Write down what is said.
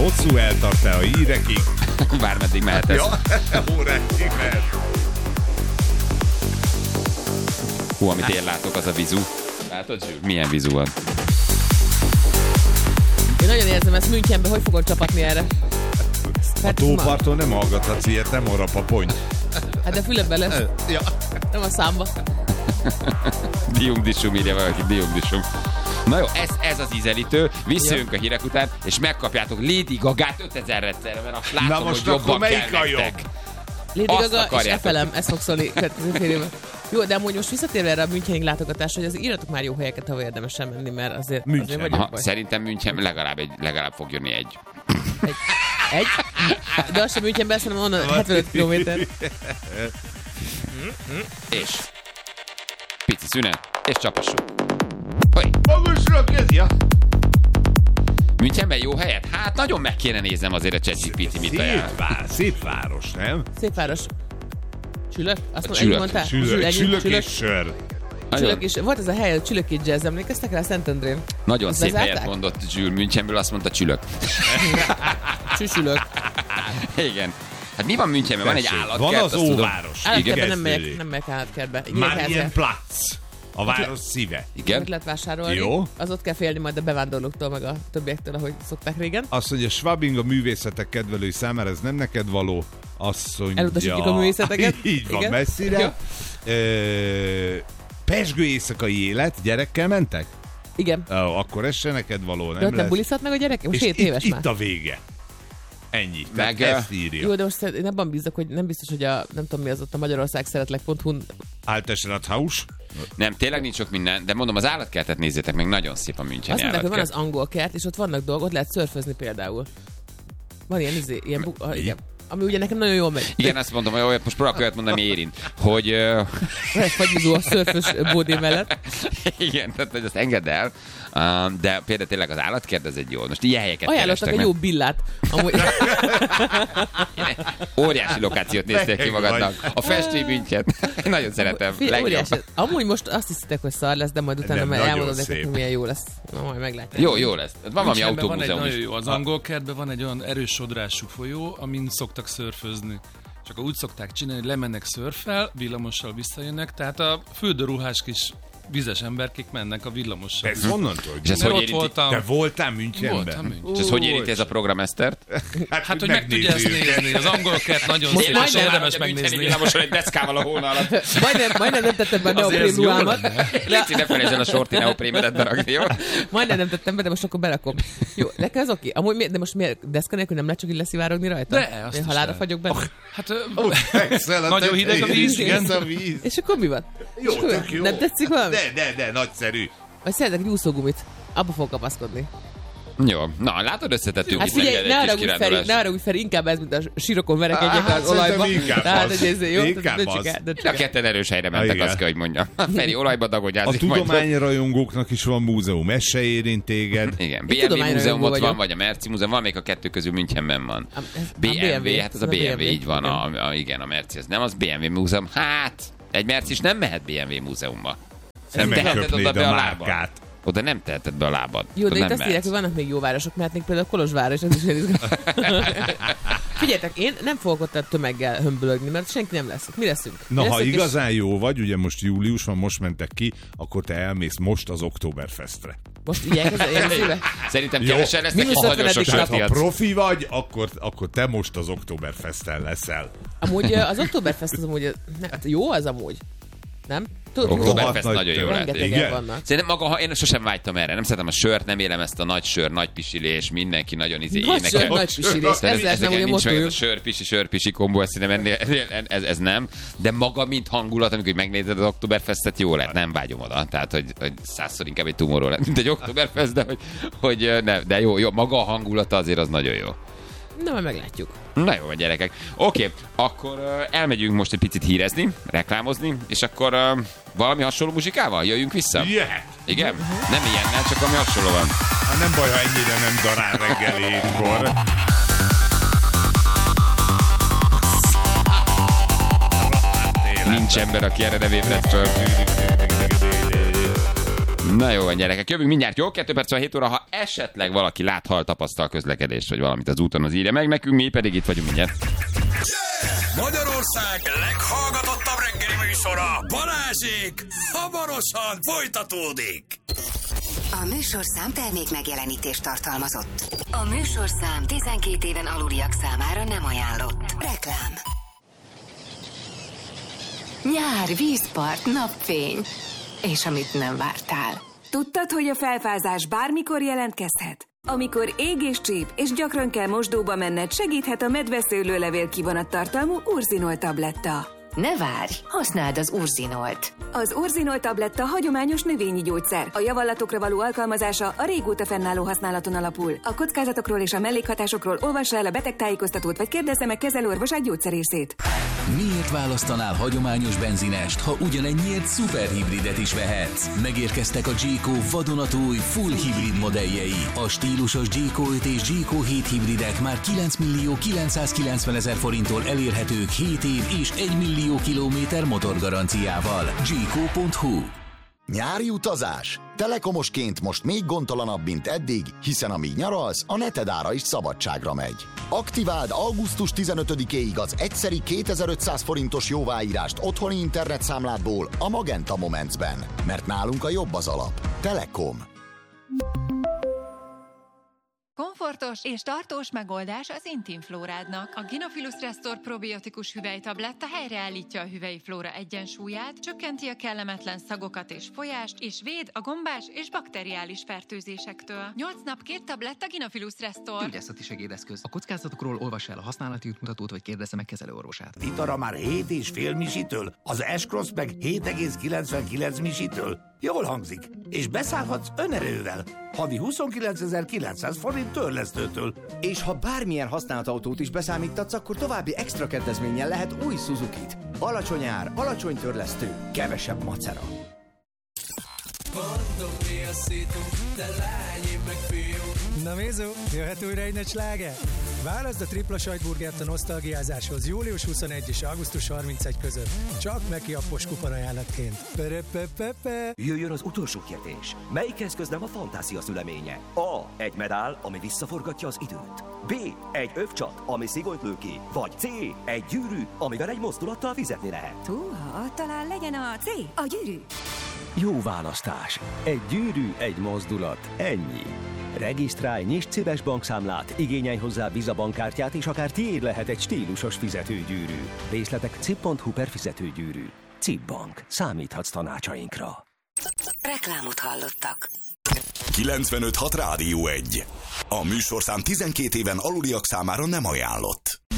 hosszú eltart-e a hírekig? Bármeddig mehet ez. Ja, órákig mehet. Hú, amit én látok, az a vizu. Látod, Zsül? Milyen vizu van? Én nagyon érzem ezt Münchenben, hogy fogod csapatni erre? A tóparton nem hallgathatsz ilyet, nem orra papony. Hát de füledben lesz. Ja. Nem a számba. Diumdisum, írja valaki, diumdisum. Na jó, ez az ízelítő, visszajönk a hírek után, és megkapjátok Lady Gagát 5000-szer, mert azt látom, Na most hogy jobban akkor melyik kell a jobb? nektek. Lady Azt Gaga és akarjátok. FLM, ez fog szólni következő fél évben. Jó, de amúgy most visszatérve erre a Münchenig látogatásra, hogy az írjatok már jó helyeket, ha érdemesen menni, mert azért vagyok Aha, baj. szerintem München legalább fog jönni egy. Egy? De az sem Münchenben, szerintem onnan 75 kilométer. És pici szünet, és csapassuk. Hogy? Magasra kezdja. Münchenben jó helyet? Hát nagyon meg kéne néznem azért a ChatGPT mit ajánl. Szép város, nem? Szép város. Csülök? Azt Csülök. mondtál? Csülök és sör. Csülök is. Volt ez a hely, a Csülöki Jazz, emlékeztek rá Szentendrén? Nagyon Azt szép helyet bezárták? mondott Zsül Münchenből, azt mondta Csülök. Csüsülök. Igen. Hát mi van Münchenben? Van egy Tessék, állatkert, van az azt tudom. óváros. Állatkertben nem Kezdődik. megyek, nem megyek állatkertbe. Marienplatz. A város szíve. Igen? Mit lehet vásárolni? Jó. Az ott kell félni majd a bevándorlóktól, meg a többiektől, ahogy szokták régen. Azt mondja, Schwabing a művészetek kedvelői számára, ez nem neked való. Azt mondja... Elutasítjuk a művészeteket. Így van, Igen. messzire. Pezsgő éjszakai élet, gyerekkel mentek? Igen. Akkor ez se neked való, De nem ott nem lesz. bulizhat meg a gyerek? Most És 7 éves itt már. a vége. Ennyi. Meg, Tehát ezt írja. Jó, de most én abban bízok, hogy nem biztos, hogy a, nem tudom mi az ott a Magyarország szeretlek.hu-n. Altes Rathaus. Nem, tényleg nincs sok minden, de mondom, az állatkertet nézzétek meg, nagyon szép a Müncheni Azt mondták, hogy van az állatkert. angol kert, és ott vannak dolgok, ott lehet szörfözni például. Van ilyen, igen. Ami ugye nekem nagyon jól megy. Igen, azt mondom, hogy olyat most próbálok olyat mondani, ami érint. Hogy... Lehet fagyizó a szörfös bódé mellett. Igen, tehát hogy azt engedd el. De például tényleg az állatkert, ez egy jó. Most ilyen helyeket Ajánlottak kerestek egy meg. jó billát. Amúgy... Óriási lokációt néztél ki magadnak. A festői München. Én nagyon szeretem. Legjobb. Óriási. Amúgy most azt hiszitek, hogy szar lesz, de majd utána Nem, már nagyon elmondod nektek, szép. hogy milyen jó lesz. Na, majd meglátják. Jó lesz. Van valami Münchenben van egy autómúzeum nagyon is. jó, az angol kertben van egy olyan erős sodrású folyó, amin szoktak szörfözni. Csak úgy szokták csinálni, hogy lemennek szörffel, villamossal visszajönnek, tehát a fürdőruhás kis vizes emberkék mennek a villamossal. Ez honnan tudod? És ez Mert hogy ott érinti? voltam. Te voltál Münchenben? Voltam München. És ez hogy érinti ez a program Esztert? Hát, hogy meg tudja ezt nézni. Az angol kert nagyon szép, és érdemes megnézni. Villamoson egy deszkával a hóna alatt. Majdnem nem tettem be a Azért neoprém ez jó ruhámat. Léci, ne felejtsd el a sorti neoprémedet berakni, jó? Majdnem nem tettem be, de most akkor berakom. Jó, nekem az oké. Amúgy de most miért deszka nélkül nem lehet csak így leszivárogni rajta? De, azt Én is halálra lehet. fagyok benne. Hát Nagyon hideg a víz, igen. A víz. És akkor mi van? Jó, És akkor tök jó. nem tetszik valami? De, nagyszerű. Vagy szeretek egy úszógumit. Abba fog kapaszkodni. Jó, na látod, összetettünk Hát itt figyelj, neked ne egy kis arra úgy Feri, kirándulás. ne arra úgy Feri, inkább ez, mint a sírokon verekedjek Hát az olajba. szerintem inkább Tehát, az. hogy ez jó, Inkább tehát az. döcsigáld. A ketten erős helyre mentek, Igen. azt kell, hogy mondjam. Feri olajba A dagogyázik majd. tudományrajongóknak is van múzeum, ez se érint téged. Igen, Én BMW tudományrajongó múzeum ott van, vagyok. vagy a Merci múzeum, van még a kettő közül Münchenben van. A BMW, hát az a ez BMW, így van, igen. igen, a Merci, ez nem az BMW múzeum. Hát, egy Merci is nem mehet BMW múzeumba. Nem teheted megköpnéd oda be a lábad. márkát. Oda nem teheted be a lábad. Jó, Oda de itt nem azt írják, hogy vannak még jó városok, mehetnénk például Kolozsvárra, és ez is izgalmas. Figyeljetek, én nem fogok ott a tömeggel hömbölögni, mert senki nem lesz. Mi leszünk? Na, Mi ha leszünk, igazán jó vagy, ugye most július van, most mentek ki, akkor te elmész most az Oktoberfestre. Most így elkezdem szíve? Szerintem Jó. kevesen lesznek, Mínusz ha nagyon 50. sok Tehát, Tehát ha piac. profi vagy, akkor te most az Oktoberfesten leszel. Amúgy az Oktoberfest az amúgy, hát jó az amúgy. Nem? Oktoberfest Rohadt nagyon nagy jó lehet. Rengetegen Igen. vannak. Szerintem maga, én sosem vágytam erre, nem szeretem a sört, nem élem ezt a nagy sör, nagy pisilés, mindenki nagyon Nagy énekel. sör, nagy pisilés. Ez nem ugye nincs meg ez motójuk. a sörpisi kombó, ezt szerintem ez nem. De maga, mint hangulat, amikor megnézed az Oktoberfestet, jó lett, nem vágyom oda. Tehát, hogy 100-szor inkább egy tumorról lett, mint egy Oktoberfest, de hogy nem, de jó, maga a hangulata azért az nagyon jó. Na, majd meglátjuk. Na jó, gyerekek. Oké, akkor elmegyünk most egy picit hírezni, reklámozni, és akkor valami hasonló muzsikával jöjjünk vissza? Jöhet! Igen? Nem ilyennel, csak ami hasonló van. Hát nem baj, ha ennyire nem darál reggel 7-kor. Nincs ember, aki erre nem ébredt föl. Na jó, gyerekek, jövünk mindjárt, jó? 2 perc van 7 óra, ha esetleg valaki lát, tapasztal közlekedést, vagy valamit az úton, az írja meg nekünk, mi pedig itt vagyunk mindjárt. Magyarország leghallgatottabb reggeli műsora, Balázsék, hamarosan folytatódik. A műsorszám termék megjelenítést tartalmazott. A műsorszám 12 éven aluliak számára nem ajánlott. Reklám. Nyár, vízpart, napfény. És amit nem vártál. Tudtad, hogy a felfázás bármikor jelentkezhet? Amikor ég és csíp, és gyakran kell mosdóba menned, segíthet a medveszőlőlevél kivonat tartalmú Urzinol tabletta. Ne várj, használd az Urzinolt. Az Urzinol tabletta hagyományos növényi gyógyszer. A javallatokra való alkalmazása a régóta fennálló használaton alapul. A kockázatokról és a mellékhatásokról olvassa el a betegtájékoztatót, vagy kérdezze meg kezelőorvosát, gyógyszerészét. Miért választanál hagyományos benzinest, ha ugyanennyiért szuperhibridet is vehetsz? Megérkeztek a Jayco vadonatúj full hibrid modelljei. A stílusos Jayco 5 és Jayco 7 hibridek már 9.990.000 forinttól elérhetők 7 év és 1 millió kilométer motorgaranciával. Jayco.hu. Nyári utazás? Telekomosként most még gondtalanabb, mint eddig, hiszen amíg nyaralsz, a neted ára is szabadságra megy. Aktiváld augusztus 15-éig az egyszeri 2500 forintos jóváírást otthoni internetszámládból a Magenta Momentsben, mert nálunk a jobb az alap. Telekom. Komfortos és tartós megoldás az intimflórádnak. A Gynophilus Restore probiotikus hüvelytabletta helyreállítja a hüvelyflóra egyensúlyát, csökkenti a kellemetlen szagokat és folyást, és véd a gombás és bakteriális fertőzésektől. 8 nap 2 tabletta Gynophilus Restore. Gyógyászati segédeszköz. A kockázatokról olvassa el a használati útmutatót, vagy kérdezze meg kezelőorvosát. Vitara már 7,5 misitől, az S-Cross meg 7,99 misitől. Jól hangzik, és beszállhatsz önerővel. Havi 29.900 forint törlesztőtől. És ha bármilyen használt autót is beszámítatsz, akkor további extra kedvezménnyel lehet új Suzukit. Alacsony ár, alacsony törlesztő, kevesebb macera. Mondom, mi a szitu, de lány, én meg fiú. Na Mézó, jöhet újra egy nagy sláger? Válaszd a tripla sajtburgert a nosztalgiázáshoz július 21 és augusztus 31 között. Csak megkiappos kuponajánlatként. Jöjjön az utolsó kérdés. Melyik eszköz nem a fantázia szüleménye? A. Egy medál, ami visszaforgatja az időt. B. Egy övcsat, ami szigolyt lő ki. Vagy C. Egy gyűrű, amivel egy mozdulattal fizetni lehet. Húha, talán legyen a C, a gyűrű. Jó választás. Egy gyűrű, egy mozdulat. Ennyi. Regisztrálj, nyisd Cibes bankszámlát, igényelj hozzá Visa bankkártyát, és akár tiéd lehet egy stílusos fizetőgyűrű. Részletek cib.hu/fizetőgyűrű. Cib Bank. Számíthatsz tanácsainkra. Reklámot hallottak. 95.6 Rádió 1. A műsorszám 12 éven aluliak számára nem ajánlott.